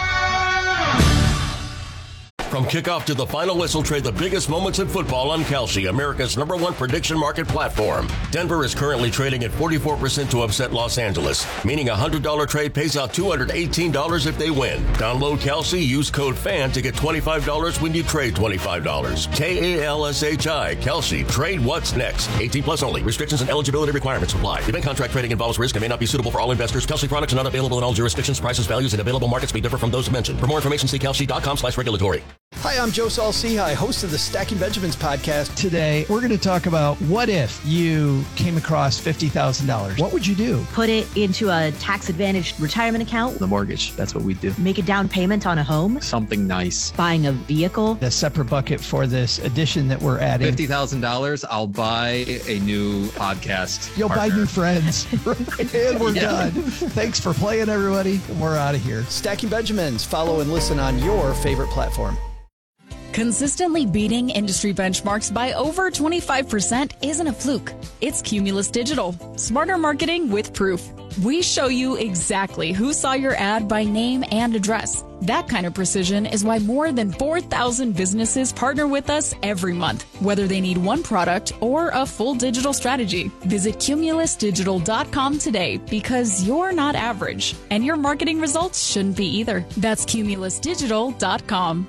From kickoff to the final whistle, trade the biggest moments in football on Kalshi, America's #1 prediction market platform. Denver is currently trading at 44% to upset Los Angeles, meaning a $100 trade pays out $218 if they win. Download Kalshi, use code FAN to get $25 when you trade $25. Kalshi, Kalshi, trade what's next. 18 plus only. Restrictions and eligibility requirements apply. Event contract trading involves risk and may not be suitable for all investors. Kalshi products are not available in all jurisdictions. Prices, values, and available markets may differ from those mentioned. For more information, see kalshi.com/regulatory. Hi, I'm Joe Saul-Sehy, host of the Stacking Benjamins podcast. Today, we're going to talk about what if you came across $50,000. What would you do? Put it into a tax-advantaged retirement account. The mortgage, that's what we do. Make a down payment on a home. Something nice. Buying a vehicle. A separate bucket for this addition that we're adding. $50,000, I'll buy a new podcast. You'll partner. buy new friends. And we're done. Thanks for playing, everybody. We're out of here. Stacking Benjamins. Follow and listen on your favorite platform. Consistently beating industry benchmarks by over 25% isn't a fluke. It's Cumulus Digital. Smarter marketing with proof. We show you exactly who saw your ad by name and address. That kind of precision is why more than 4,000 businesses partner with us every month, whether they need one product or a full digital strategy. Visit cumulusdigital.com today because you're not average, and your marketing results shouldn't be either. That's cumulusdigital.com.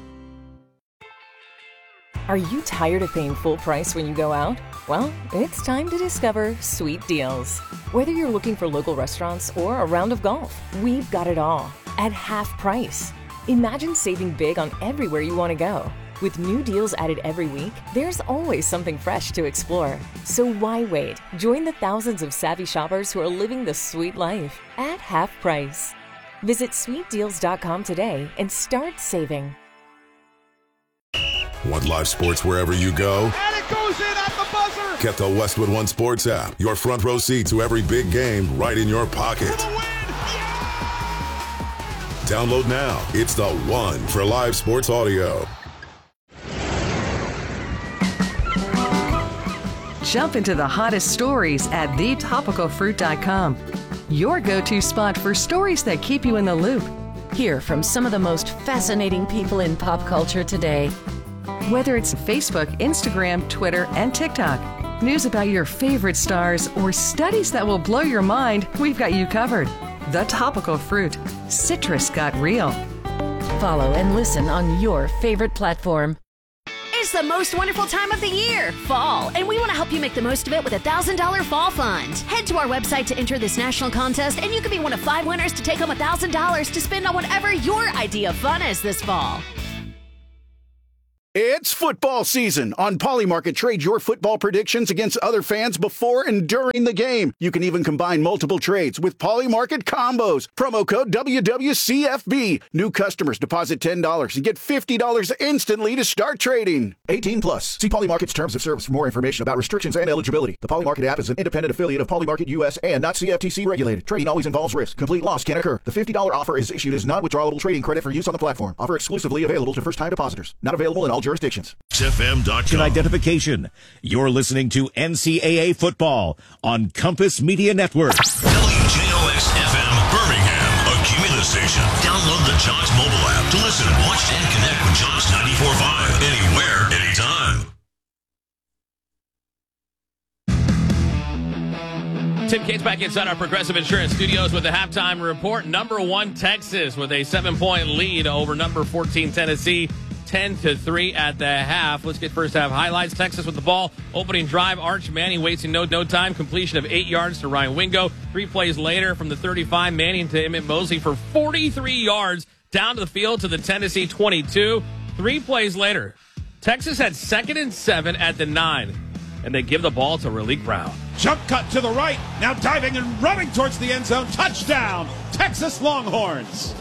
Are you tired of paying full price when you go out? Well, it's time to discover Sweet Deals. Whether you're looking for local restaurants or a round of golf, we've got it all at half price. Imagine saving big on everywhere you want to go. With new deals added every week, there's always something fresh to explore. So why wait? Join the thousands of savvy shoppers who are living the sweet life at half price. Visit sweetdeals.com today and start saving. Want live sports wherever you go? And it goes in at the buzzer! Get the Westwood One Sports app. Your front row seat to every big game right in your pocket. Download now. It's the one for live sports audio. Jump into the hottest stories at thetopicalfruit.com. Your go-to spot for stories that keep you in the loop. Hear from some of the most fascinating people in pop culture today. Whether it's Facebook, Instagram, Twitter, and TikTok, news about your favorite stars, or studies that will blow your mind, we've got you covered. The Topical Fruit. Citrus got real. Follow and listen on your favorite platform. It's the most wonderful time of the year, fall, and we want to help you make the most of it with a $1,000 fall fund. Head to our website to enter this national contest, and you could be one of 5 winners to take home $1,000 to spend on whatever your idea of fun is this fall. It's football season. On Polymarket, trade your football predictions against other fans before and during the game. You can even combine multiple trades with Polymarket combos. Promo code WWCFB. New customers deposit $10 and get $50 instantly to start trading. 18 plus. See Polymarket's terms of service for more information about restrictions and eligibility. The Polymarket app is an independent affiliate of Polymarket US and not CFTC regulated. Trading always involves risk. Complete loss can occur. The $50 offer is issued as non-withdrawable trading credit for use on the platform. Offer exclusively available to first-time depositors. Not available in all jurisdictions. XFM.com. Identification. You're listening to NCAA football on Compass Media Network. WJOX FM Birmingham, a Cumulus station. Download the Jocks mobile app to listen, watch, and connect with Jocks 94.5 anywhere, anytime. Tim Cates back inside our Progressive Insurance Studios with the halftime report. Number 1 Texas with a 7-point lead over number 14 Tennessee. 10-3 at the half. Let's get first half highlights. Texas with the ball. Opening drive. Arch Manning wasting no time. Completion of 8 yards to Ryan Wingo. 3 plays later from the 35, Manning to Emmett Mosley for 43 yards down to the field to the Tennessee 22. 3 plays later, Texas had 2nd and 7 at the 9, and they give the ball to Raleek Brown. Jump cut to the right. Now diving and running towards the end zone. Touchdown, Texas Longhorns.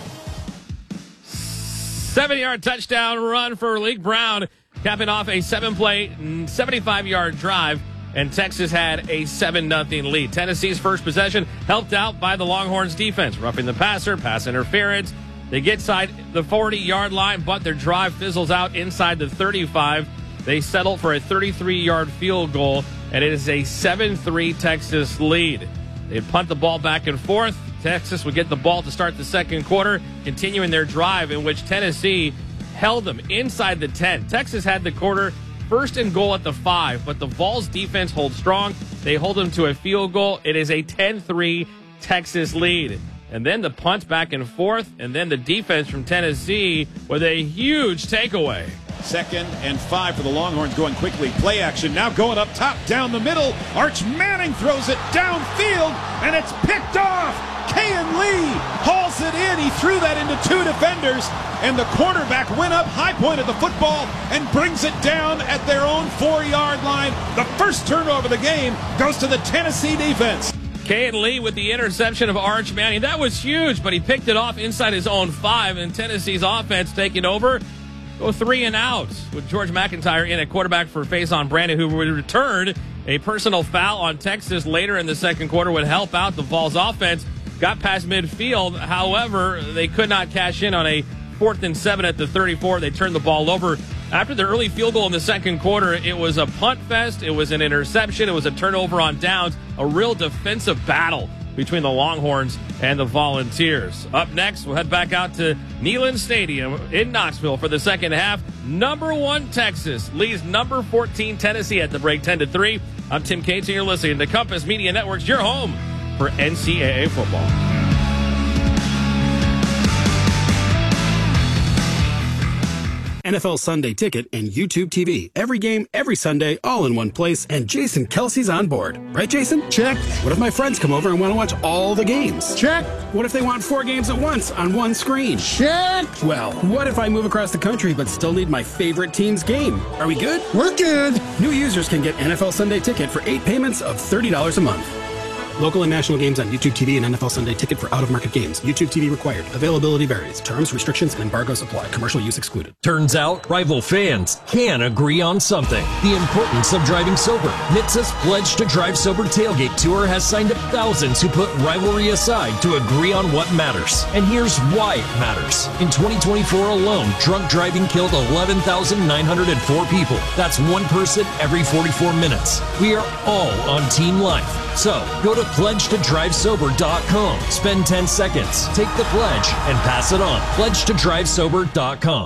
7-yard touchdown run for Raleek Brown, capping off a 7-play, 75-yard drive, and Texas had a 7-0 lead. Tennessee's first possession helped out by the Longhorns defense, roughing the passer, pass interference. They get inside the 40-yard line, but their drive fizzles out inside the 35. They settle for a 33-yard field goal, and it is a 7-3 Texas lead. They punt the ball back and forth. Texas would get the ball to start the second quarter, continuing their drive in which Tennessee held them inside the 10. Texas had the quarter, 1st and goal at the 5, but the Vols defense holds strong. They hold them to a field goal. It is a 10-3 Texas lead. And then the punt back and forth, and then the defense from Tennessee with a huge takeaway. 2nd and 5 for the Longhorns going quickly. Play action now going up top, down the middle. Arch Manning throws it downfield, and it's picked off. Kayan Lee hauls it in. He threw that into 2 defenders, and the quarterback went up, high-pointed the football, and brings it down at their own 4-yard line. The first turnover of the game goes to the Tennessee defense. Kayan Lee with the interception of Arch Manning. That was huge, but he picked it off inside his own 5, and Tennessee's offense taking over. Go 3 and out with George McIntyre in at quarterback for Faison Brandon, who would return a personal foul on Texas later in the second quarter, would help out the Vols offense. Got past midfield. However, they could not cash in on a 4th and 7 at the 34. They turned the ball over. After the early field goal in the second quarter, it was a punt fest. It was an interception. It was a turnover on downs. A real defensive battle between the Longhorns and the Volunteers. Up next, we'll head back out to Neyland Stadium in Knoxville for the second half. Number 1 Texas leads number 14 Tennessee at the break, 10-3. I'm Tim Cates, and you're listening to Compass Media Networks, your home for NCAA football. NFL Sunday Ticket and YouTube TV. Every game, every Sunday, all in one place, and Jason Kelsey's on board. Right, Jason? Check. What if my friends come over and want to watch all the games? Check. What if they want 4 games at once on one screen? Check. Well, what if I move across the country but still need my favorite team's game? Are we good? We're good. New users can get NFL Sunday Ticket for 8 payments of $30 a month. Local and national games on YouTube TV and NFL Sunday Ticket for out-of-market games. YouTube TV required. Availability varies. Terms, restrictions, and embargoes apply. Commercial use excluded. Turns out, rival fans can agree on something. The importance of driving sober. NHTSA's Pledge to Drive Sober Tailgate Tour has signed up thousands who put rivalry aside to agree on what matters. And here's why it matters. In 2024 alone, drunk driving killed 11,904 people. That's 1 person every 44 minutes. We are all on Team Life. So, go to PledgeToDriveSober.com. Spend 10 seconds, take the pledge, and pass it on. PledgeToDriveSober.com.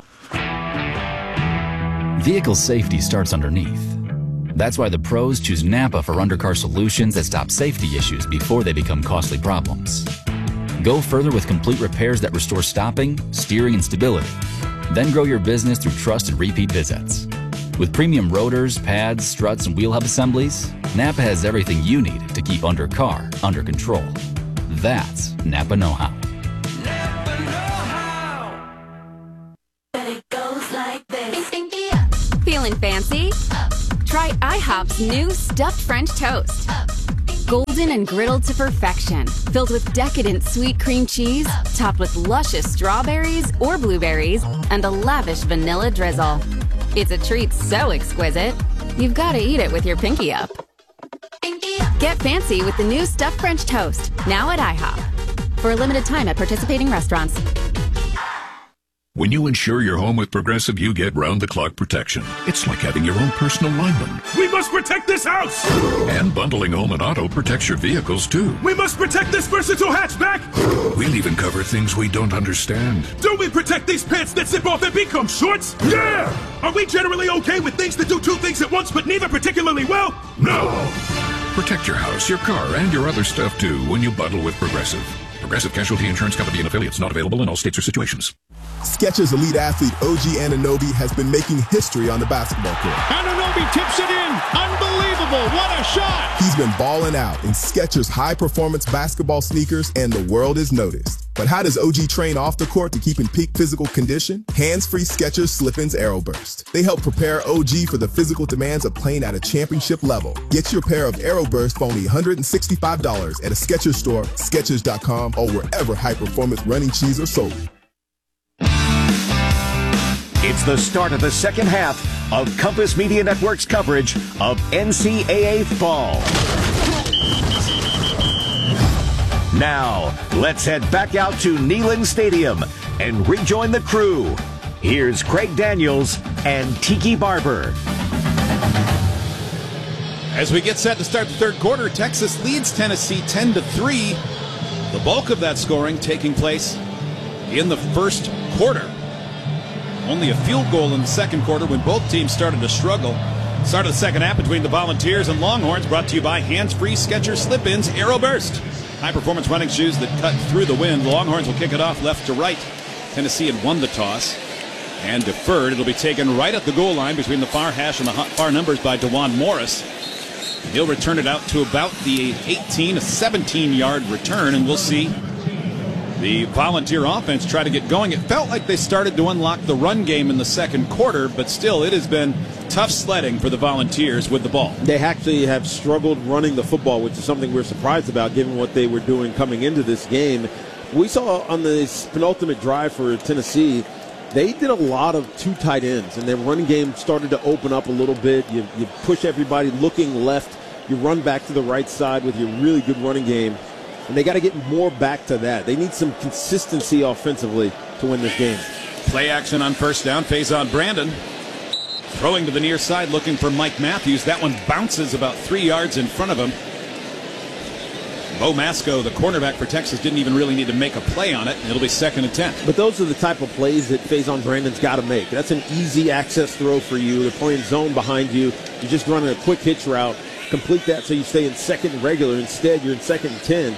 Vehicle safety starts underneath. That's why the pros choose Napa for undercar solutions that stop safety issues before they become costly problems. Go further with complete repairs that restore stopping, steering, and stability. Then grow your business through trusted repeat visits. With premium rotors, pads, struts, and wheel hub assemblies, Napa has everything you need to keep under control. That's Napa know-how. Feeling fancy? Try IHOP's new stuffed French toast. Golden and griddled to perfection, filled with decadent sweet cream cheese, topped with luscious strawberries or blueberries, and a lavish vanilla drizzle. It's a treat so exquisite, you've got to eat it with your pinky up. Get fancy with the new stuffed French toast, now at IHOP. For a limited time at participating restaurants. When you insure your home with Progressive, you get round-the-clock protection. It's like having your own personal lineman. We must protect this house! And bundling home and auto protects your vehicles, too. We must protect this versatile hatchback! We'll even cover things we don't understand. Do we protect these pants that zip off and become shorts? Yeah! Are we generally okay with things that do two things at once but neither particularly well? No! Protect your house, your car, and your other stuff, too, when you bundle with Progressive. Progressive Casualty Insurance Company and affiliates, not available in all states or situations. Skechers elite athlete OG Anunoby has been making history on the basketball court. Anunoby tips it in. Unbelievable. What a shot. He's been balling out in Skechers high-performance basketball sneakers, and the world has noticed. But how does OG train off the court to keep in peak physical condition? Hands-free Skechers Slip-ins Aeroburst. They help prepare OG for the physical demands of playing at a championship level. Get your pair of Aeroburst for only $165 at a Skechers store, Skechers.com, or wherever high-performance running shoes are sold. It's the start of the second half of Compass Media Network's coverage of NCAA Fall. Now, let's head back out to Neyland Stadium and rejoin the crew. Here's Craig Daniels and Tiki Barber. As we get set to start the third quarter, Texas leads Tennessee 10-3. The bulk of that scoring taking place in the first quarter. Only a field goal in the second quarter when both teams started to struggle. Start of the second half between the Volunteers and Longhorns, brought to you by hands-free Skechers Slip-ins Aeroburst. High-performance running shoes that cut through the wind. Longhorns will kick it off left to right. Tennessee had won the toss and deferred. It'll be taken right at the goal line between the far hash and the far numbers by DeJuan Morris. He'll return it out to about the 18, a 17-yard return, and we'll see the Volunteer offense try to get going. It felt like they started to unlock the run game in the second quarter, but still it has been tough sledding for the Volunteers with the ball. They actually have struggled running the football, which is something we're surprised about given what they were doing coming into this game. We saw on this penultimate drive for Tennessee, they did a lot of two tight ends, and their running game started to open up a little bit. You push everybody looking left. You run back to the right side with your really good running game. And they got to get more back to that. They need some consistency offensively to win this game. Play action on first down. Faison Brandon throwing to the near side, looking for Mike Matthews. That one bounces about 3 yards in front of him. Bo Masco, the cornerback for Texas, didn't even really need to make a play on it. It'll be 2nd and 10. But those are the type of plays that Faison Brandon's got to make. That's an easy access throw for you. They're playing zone behind you. You're just running a quick hitch route. Complete that so you stay in second and regular. Instead, you're in 2nd and 10.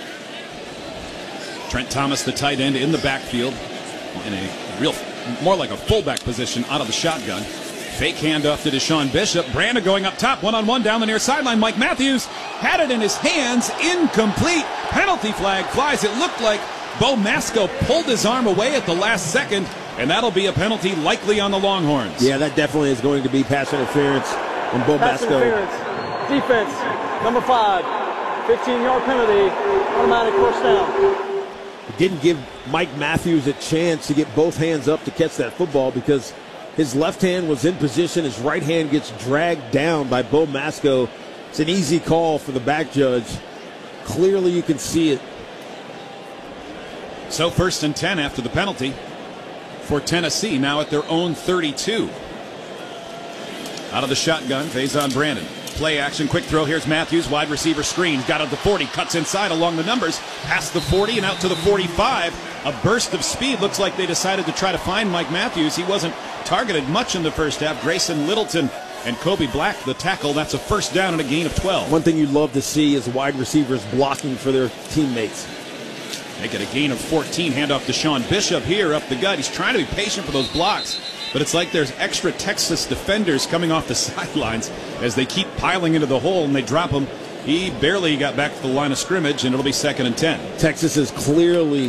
Trent Thomas, the tight end, in the backfield in a real, more like a fullback position out of the shotgun. Fake handoff to Deshaun Bishop. Brandon going up top, one-on-one down the near sideline. Mike Matthews had it in his hands, incomplete. Penalty flag flies. It looked like Bo Masco pulled his arm away at the last second, and that'll be a penalty likely on the Longhorns. Yeah, that definitely is going to be pass interference on Bo Masco. Defense, number 5, 15-yard penalty, automatic first down. Didn't give Mike Matthews a chance to get both hands up to catch that football because his left hand was in position. His right hand gets dragged down by Bo Masco. It's an easy call for the back judge. Clearly you can see it. So 1st and 10 after the penalty for Tennessee, now at their own 32. Out of the shotgun, Faison Brandon. Play action, quick throw. Here's Matthews, wide receiver screen. Got out the 40, cuts inside along the numbers, past the 40 and out to the 45. A burst of speed. Looks like they decided to try to find Mike Matthews. He wasn't targeted much in the first half. Grayson Littleton and Kobe Black, the tackle. That's a first down and a gain of 12. One thing you'd love to see is wide receivers blocking for their teammates. They get a gain of 14. Handoff to Sean Bishop here up the gut. He's trying to be patient for those blocks, but it's like there's extra Texas defenders coming off the sidelines as they keep piling into the hole and they drop him. He barely got back to the line of scrimmage, and it'll be 2nd and 10. Texas is clearly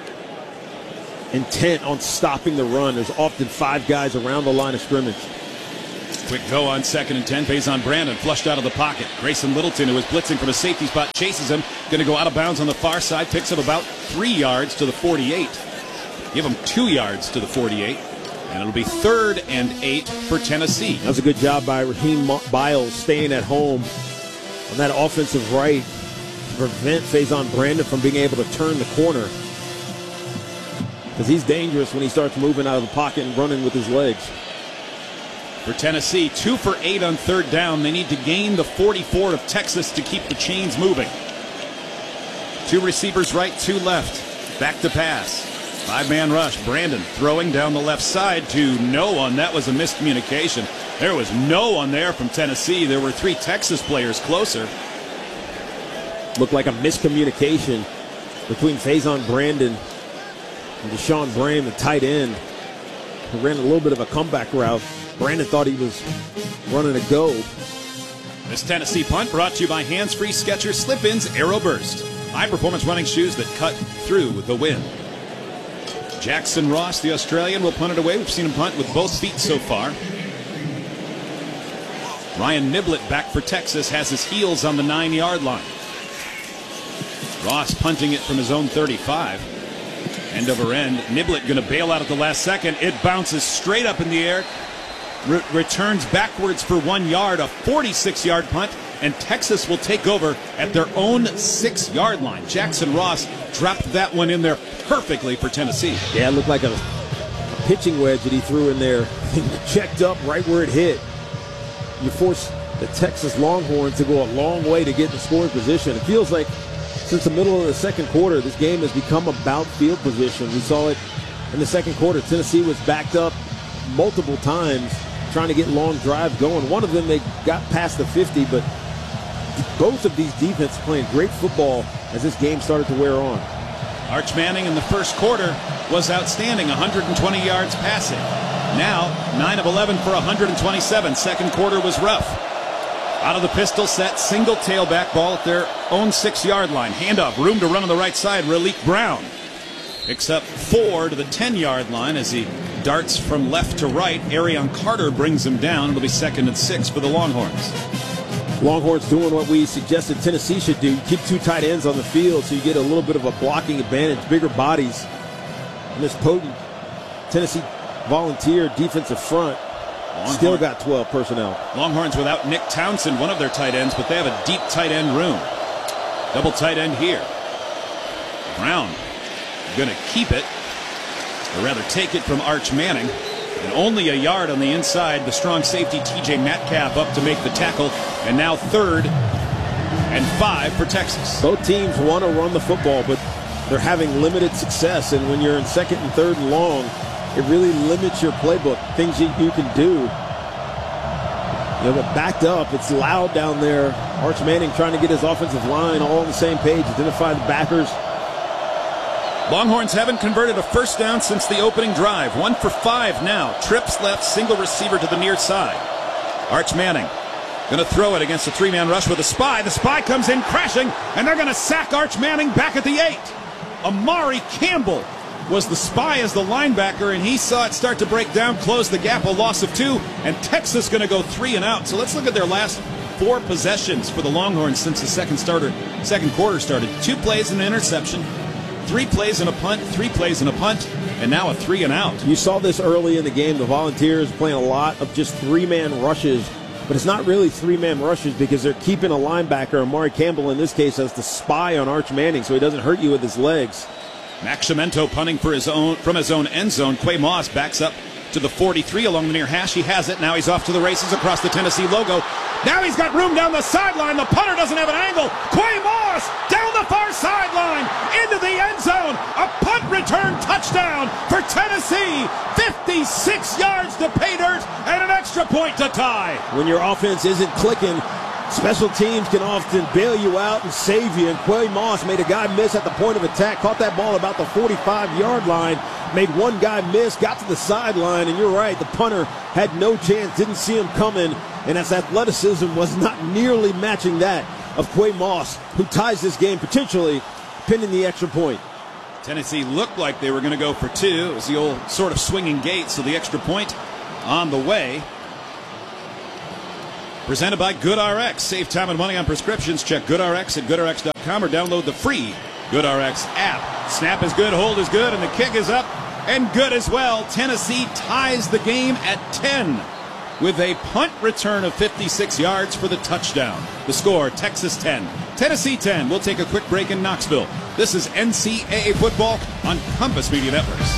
intent on stopping the run. There's often 5 guys around the line of scrimmage. Quick go on 2nd and 10. Faison Brandon flushed out of the pocket. Grayson Littleton, who was blitzing from a safety spot, chases him. Going to go out of bounds on the far side. Picks up about 3 yards to the 48. Give him 2 yards to the 48. And it'll be 3rd and 8 for Tennessee. That was a good job by Raheem Biles staying at home on that offensive right to prevent Faison Brandon from being able to turn the corner. Because he's dangerous when he starts moving out of the pocket and running with his legs. For Tennessee, 2 for 8 on 3rd down. They need to gain the 44 of Texas to keep the chains moving. 2 receivers right, 2 left. Back to pass. 5-man rush. Brandon throwing down the left side to no one. That was a miscommunication. There was no one there from Tennessee. There were 3 Texas players closer. Looked like a miscommunication between Faison Brandon and Deshaun Brame, the tight end, who ran a little bit of a comeback route. Brandon thought he was running a go. This Tennessee punt brought to you by Hands Free Skechers Slip-Ins Aeroburst. High-performance running shoes that cut through the wind. Jackson Ross, the Australian, will punt it away. We've seen him punt with both feet so far. Ryan Niblett back for Texas has his heels on the 9-yard line. Ross punting it from his own 35. End over end. Niblett going to bail out at the last second. It bounces straight up in the air. Returns backwards for 1 yard, a 46-yard punt, and Texas will take over at their own 6-yard line. Jackson Ross dropped that one in there perfectly for Tennessee. Yeah, it looked like a pitching wedge that he threw in there. Checked up right where it hit. You force the Texas Longhorns to go a long way to get in scoring position. It feels like since the middle of the 2nd quarter, this game has become about field position. We saw it in the 2nd quarter. Tennessee was backed up multiple times trying to get long drives going. One of them, they got past the 50, but both of these defenses playing great football as this game started to wear on. Arch Manning in the 1st quarter was outstanding, 120 yards passing. Now, 9 of 11 for 127. 2nd quarter was rough. Out of the pistol set, single tailback ball at their own 6-yard line. Handoff, room to run on the right side. Raleek Brown picks up 4 to the 10-yard line as he darts from left to right. Arion Carter brings him down. It'll be 2nd and 6 for the Longhorns. Longhorns doing what we suggested Tennessee should do. Keep 2 tight ends on the field so you get a little bit of a blocking advantage, bigger bodies. And this potent Tennessee Volunteer defensive front still got 12 personnel. Longhorns without Nick Townsend, one of their tight ends, but they have a deep tight end room. Double tight end here. Brown going to keep it, or rather take it from Arch Manning. And only a yard on the inside. The strong safety TJ Metcalf up to make the tackle. And now 3rd and 5 for Texas. Both teams want to run the football, but they're having limited success. And when you're in 2nd and 3rd and long, it really limits your playbook, things you can do. You know, but backed up, it's loud down there. Arch Manning trying to get his offensive line all on the same page, identify the backers. Longhorns haven't converted a 1st down since the opening drive. 1 for 5 now. Trips left, single receiver to the near side. Arch Manning going to throw it against a 3-man rush with a spy. The spy comes in crashing, and they're going to sack Arch Manning back at the 8. Amari Campbell was the spy as the linebacker, and he saw it start to break down, close the gap, a loss of 2, and Texas going to go 3 and out. So let's look at their last 4 possessions for the Longhorns since the 2nd quarter started. 2 plays and an interception, 3 plays and a punt, 3 plays and a punt, and now a 3 and out. You saw this early in the game. The Volunteers playing a lot of just 3-man rushes, but it's not really 3-man rushes because they're keeping a linebacker, Amari Campbell in this case, as the spy on Arch Manning so he doesn't hurt you with his legs. Max Cemento punting from his own end zone. Quay Moss backs up to the 43 along the near hash. He has it. Now he's off to the races across the Tennessee logo. Now he's got room down the sideline. The punter doesn't have an angle. Quay Moss down the far sideline into the end zone. A punt return touchdown for Tennessee. 56 yards to pay dirt and an extra extra point to tie. When your offense isn't clicking, special teams can often bail you out and save you. And Quay Moss made a guy miss at the point of attack, caught that ball about the 45-yard line, made one guy miss, got to the sideline, and you're right, the punter had no chance, didn't see him coming, and his athleticism was not nearly matching that of Quay Moss, who ties this game potentially pinning the extra point. Tennessee looked like they were going to go for two. It was the old sort of swinging gate, so the extra point on the way. Presented by GoodRx. Save time and money on prescriptions. Check GoodRx at GoodRx.com or download the free GoodRx app. Snap is good, hold is good, and the kick is up and good as well. Tennessee ties the game at 10 with a punt return of 56 yards for the touchdown. The score, Texas 10, Tennessee 10. We'll take a quick break in Knoxville. This is NCAA football on Compass Media Networks.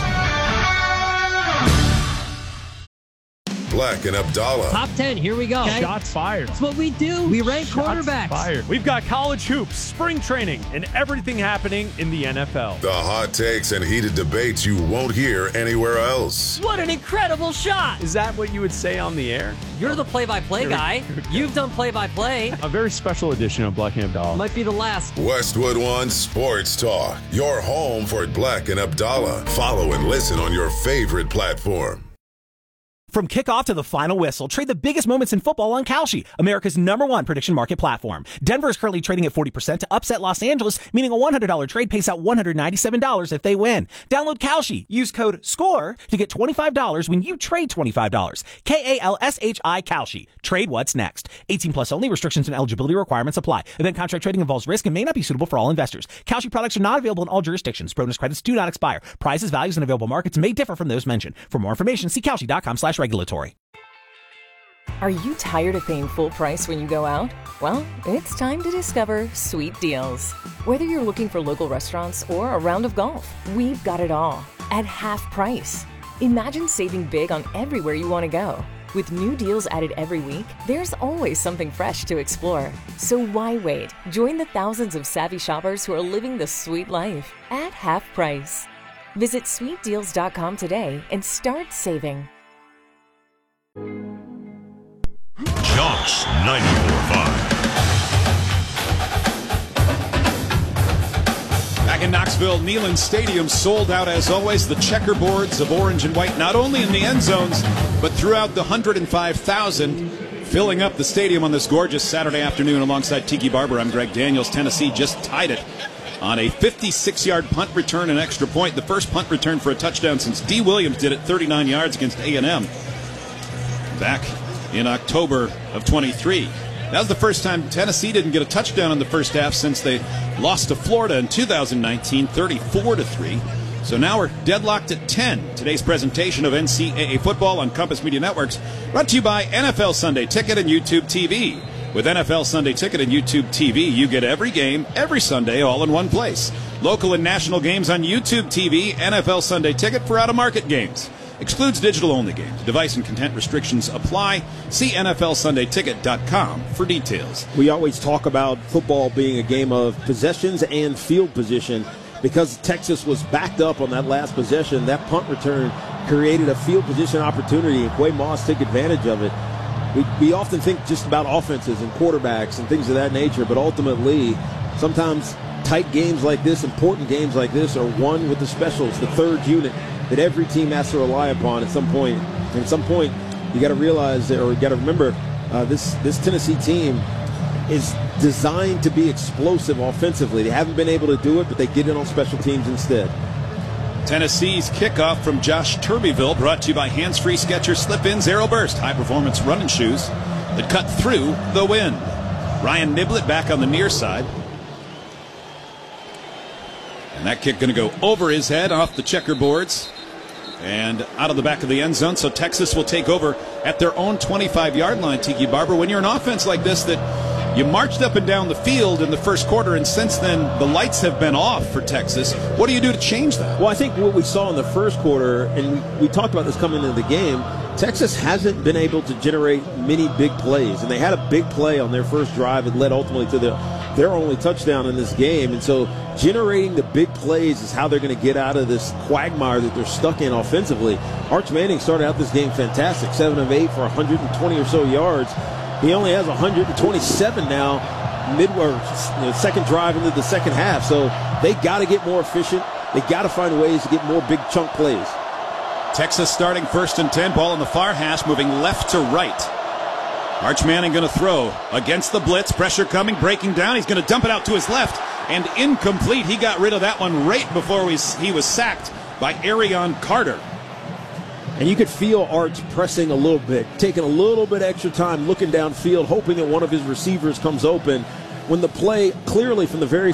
Black and Abdallah. Top 10, here we go. Okay. Shots fired. That's what we do. We rank quarterbacks. Fired. We've got college hoops, spring training, and everything happening in the NFL. The hot takes and heated debates you won't hear anywhere else. What an incredible shot. Is that what you would say on the air? You're the play-by-play guy. You've done play-by-play. A very special edition of Black and Abdallah. Might be the last. Westwood One Sports Talk. Your home for Black and Abdallah. Follow and listen on your favorite platform. From kickoff to the final whistle, trade the biggest moments in football on Kalshi, America's #1 prediction market platform. Denver is currently trading at 40% to upset Los Angeles, meaning a $100 trade pays out $197 if they win. Download Kalshi. Use code SCORE to get $25 when you trade $25. Kalshi Kalshi. Trade what's next. 18 plus only. Restrictions and eligibility requirements apply. Event contract trading involves risk and may not be suitable for all investors. Kalshi products are not available in all jurisdictions. Bonus credits do not expire. Prices, values, and available markets may differ from those mentioned. For more information, see Kalshi.com/regulatory. Are you tired of paying full price when you go out? Well, it's time to discover Sweet Deals. Whether you're looking for local restaurants or a round of golf, we've got it all at half price. Imagine saving big on everywhere you want to go. With new deals added every week, there's always something fresh to explore. So why wait? Join the thousands of savvy shoppers who are living the sweet life at half price. Visit sweetdeals.com today and start saving. Jocks 94.5. Back in Knoxville, Neyland Stadium sold out as always. The checkerboards of orange and white, not only in the end zones, but throughout the 105,000, filling up the stadium on this gorgeous Saturday afternoon. Alongside Tiki Barber, I'm Greg Daniels. Tennessee just tied it on a 56-yard punt return and extra point. The first punt return for a touchdown since D. Williams did it 39 yards against A&M back in October of 23. That was the first time Tennessee didn't get a touchdown in the first half since they lost to Florida in 2019, 34-3. So now we're deadlocked at 10. Today's presentation of NCAA football on Compass Media Networks brought to you by NFL Sunday Ticket and YouTube TV. With NFL Sunday Ticket and YouTube TV, you get every game, every Sunday, all in one place. Local and national games on YouTube TV, NFL Sunday Ticket for out-of-market games. Excludes digital-only games. Device and content restrictions apply. See NFLSundayTicket.com for details. We always talk about football being a game of possessions and field position. Because Texas was backed up on that last possession, that punt return created a field position opportunity, and Quay Moss took advantage of it. We often think just about offenses and quarterbacks and things of that nature, but ultimately, sometimes tight games like this, important games like this, are won with the specials, the third unit that every team has to rely upon at some point. And at some point, you got to realize, or you got to remember, this Tennessee team is designed to be explosive offensively. They haven't been able to do it, but they get in on special teams instead. Tennessee's kickoff from Josh Turbyville, brought to you by Hands-Free Skechers Slip-Ins Aero Burst, high-performance running shoes that cut through the wind. Ryan Niblett back on the near side. And that kick going to go over his head off the checkerboards and out of the back of the end zone. So Texas will take over at their own 25-yard line, Tiki Barber. When you're an offense like this that you marched up and down the field in the first quarter, and since then the lights have been off for Texas, what do you do to change that? Well, I think what we saw in the first quarter, and we talked about this coming into the game, Texas hasn't been able to generate many big plays. And they had a big play on their first drive that led ultimately to their only touchdown in this game. And so generating the big plays is how they're going to get out of this quagmire that they're stuck in offensively. Arch Manning started out this game fantastic, 7 of 8 for 120 or so yards. He only has 127 now, second drive into the second half. So they got to get more efficient. They got to find ways to get more big chunk plays. Texas starting 1st and 10, ball in the far hash, moving left to right. Arch Manning going to throw against the blitz, pressure coming, breaking down. He's going to dump it out to his left, and incomplete. He got rid of that one right before he was sacked by Arion Carter. And you could feel Arch pressing a little bit, taking a little bit extra time, looking downfield, hoping that one of his receivers comes open. When the play clearly from the very